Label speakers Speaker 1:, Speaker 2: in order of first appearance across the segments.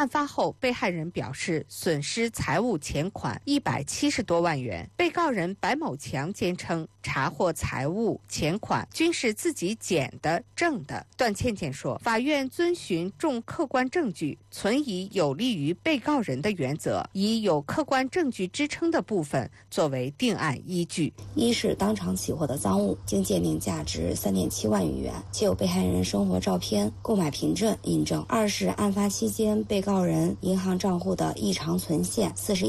Speaker 1: 案发后，被害人表示损失财物钱款170多万元。被告人白某强坚称，查获财物钱款均是自己捡的挣的。段倩倩说，法院遵循重客观证据，存以有利于被告人的原则，以有客观证据支撑的部分作为定案依据。
Speaker 2: 一是当场起获的赃物，经鉴定价值3.7万余元，且有被害人生活照片、购买凭证印证；二是案发期间被告人银行账户的异常存现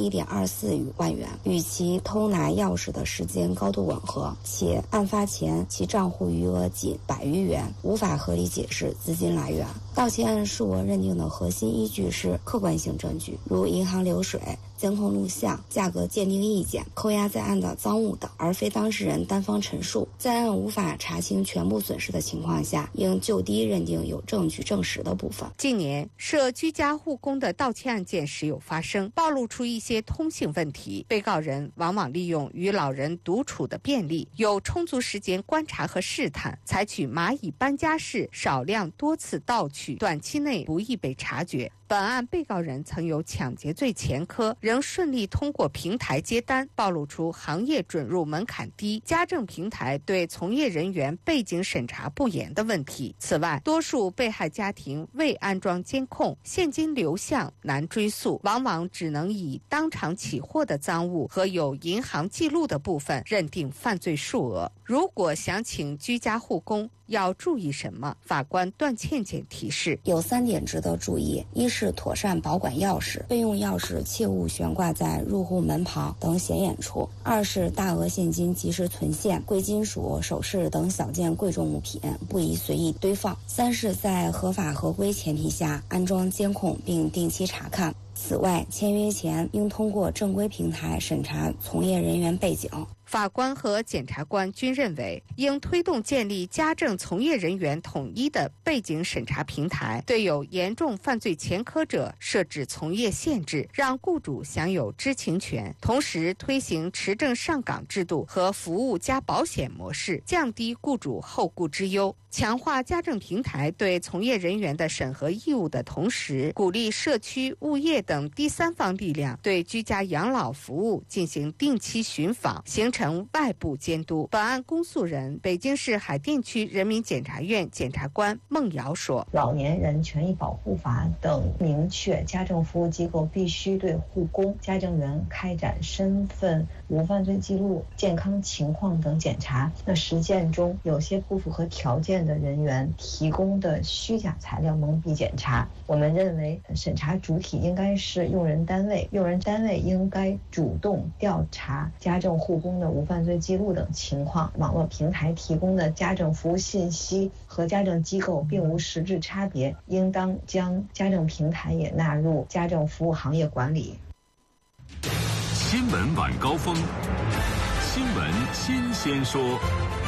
Speaker 2: 41.24万元，与其偷拿钥匙的时间高度吻合，且案发前其账户余额仅100余元，无法合理解释资金来源。盗窃案数额认定的核心依据是客观性证据，如银行流水、监控录像、价格鉴定意见、扣押在案的赃物等，而非当事人单方陈述。在案无法查清全部损失的情况下，应就低认定有证据证实的部分。
Speaker 1: 近年涉居家护工的盗窃案件时有发生，暴露出一些通性问题。被告人往往利用与老人独处的便利，有充足时间观察和试探，采取蚂蚁搬家式少量多次盗取，短期内不易被察觉。本案被告人曾有抢劫罪前科，仍顺利通过平台接单，暴露出行业准入门槛低、家政平台对从业人员背景审查不严的问题。此外，多数被害家庭未安装监控，现金流向难追溯，往往只能以当场起获的赃物和有银行记录的部分认定犯罪数额。如果想请居家护工，要注意什么？法官段倩倩提示，
Speaker 2: 有3点值得注意：一是妥善保管钥匙，备用钥匙切勿悬挂在入户门旁等显眼处；二是大额现金及时存现，贵金属、首饰等小件贵重物品不宜随意堆放；三是在合法合规前提下安装监控并定期查看。此外，签约前应通过正规平台审查从业人员背景。
Speaker 1: 法官和检察官均认为，应推动建立家政从业人员统一的背景审查平台，对有严重犯罪前科者设置从业限制，让雇主享有知情权，同时推行持证上岗制度和服务加保险模式，降低雇主后顾之忧。强化家政平台对从业人员的审核义务的同时，鼓励社区、物业等第三方力量对居家养老服务进行定期巡访，形成外部监督。本案公诉人北京市海淀区人民检察院检察官孟瑶说，
Speaker 3: 老年人权益保护法等明确，家政服务机构必须对护工、家政员开展身份、无犯罪记录、健康情况等检查。那实践中有些不符合条件的人员提供的虚假材料蒙蔽检查。我们认为审查主体应该是用人单位，用人单位应该主动调查家政护工的无犯罪记录等情况。网络平台提供的家政服务信息和家政机构并无实质差别，应当将家政平台也纳入家政服务行业管理。
Speaker 4: 新闻晚高峰，新闻新鲜说。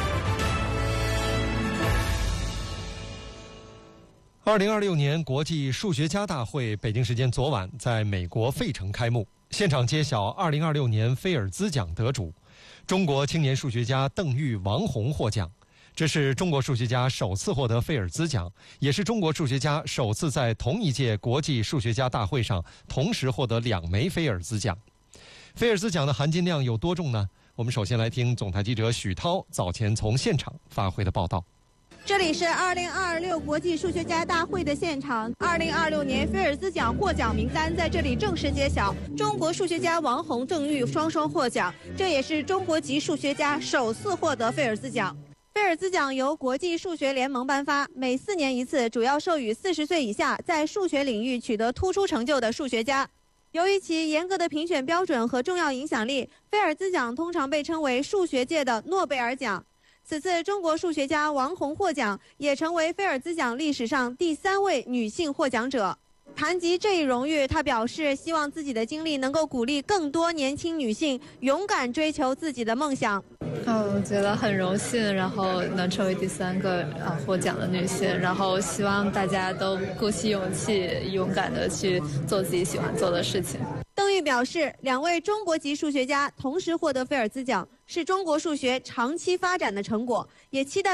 Speaker 5: 2026年国际数学家大会北京时间昨晚在美国费城开幕，现场揭晓2026年菲尔兹奖得主，中国青年数学家邓玉、王洪获奖。这是中国数学家首次获得菲尔兹奖，也是中国数学家首次在同一届国际数学家大会上同时获得2枚菲尔兹奖。菲尔兹奖的含金量有多重呢？我们首先来听总台记者许涛早前从现场发回的报道。
Speaker 6: 这里是2026国际数学家大会的现场，2026年菲尔兹奖获奖名单在这里正式揭晓，中国数学家王洪、邓玉双双获奖，这也是中国籍数学家首次获得菲尔兹奖。菲尔兹奖由国际数学联盟颁发，每4年一次，主要授予40岁以下在数学领域取得突出成就的数学家。由于其严格的评选标准和重要影响力，菲尔兹奖通常被称为数学界的诺贝尔奖。此次中国数学家王洪获奖，也成为菲尔兹奖历史上第3位女性获奖者。谈及这一荣誉，她表示希望自己的经历能够鼓励更多年轻女性勇敢追求自己的梦想。
Speaker 7: 我觉得很荣幸，然后能成为第3个获奖的女性，然后希望大家都鼓起勇气，勇敢的去做自己喜欢做的事情。
Speaker 6: 邓玉表示，2位中国籍数学家同时获得菲尔兹奖，是中国数学长期发展的成果，也期待